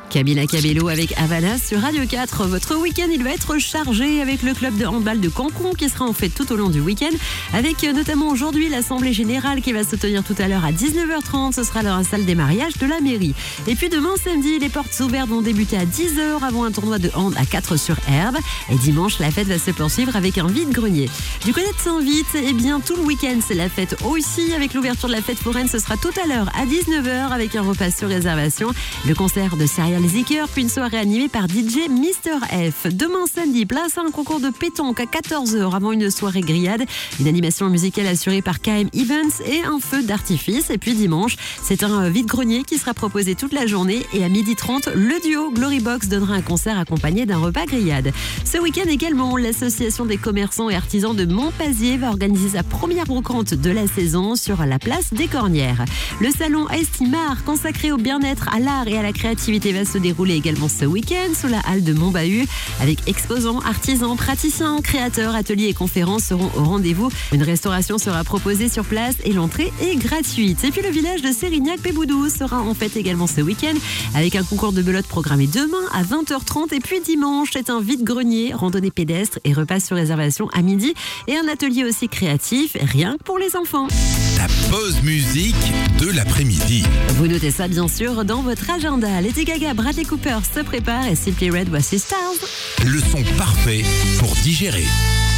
Camila Cabello avec Havana sur Radio 4. Votre week-end, il va être chargé avec le club de handball de Cancun qui sera en fait tout au long du week-end. Avec notamment aujourd'hui l'Assemblée Générale qui va se tenir tout à l'heure à 19h30. Ce sera dans la salle des mariages de la mairie. Et puis demain samedi, les portes ouvertes vont débuter à 10h avant un tournoi de hand à 4 sur herbe. Et dimanche, la fête va se poursuivre avec un vide-grenier. Du côté de Saint-Vite, eh bien tout le week-end, c'est la fête aussi. Avec l'ouverture de la fête foraine, ce sera tout à l'heure à 19h avec un repas sur réservation. Le concert de Serial Zicker, puis une soirée animée par DJ Mr F. Demain samedi, place à un concours de pétanque à 14h avant une soirée grillade. Une animation musicale assurée par KM Events et un feu d'artifice. Et puis dimanche, c'est un vide-grenier qui sera proposé toute la journée. Et à 12h30, le duo Glory Box donnera un concert accompagné d'un repas grillade. Ce week-end également, l'association des commerçants et artisans de Montpazier va organiser sa première brocante de la saison sur la place des Cornières. Le salon Estimar, consacré au bien-être, à l'art et à la créativité, va se dérouler également ce week-end sous la halle de Montbahut avec exposants, artisans, praticiens, créateurs, ateliers et conférences seront au rendez-vous. Une restauration sera proposée sur place et l'entrée est gratuite. Et puis le village de Sérignac-Péboudou sera en fête également ce week-end avec un concours de belote programmé demain à 20h30 et puis dimanche c'est un vide-grenier, randonnée pédestre et repas sur réservation à midi et un atelier aussi créatif, rien que pour les enfants. Ta pause musique de l'après-midi. Vous notez ça bien sûr dans votre agenda. Lady Gaga, Bradley Cooper se prépare et Simply Red, voici Stars. Le son parfait pour digérer.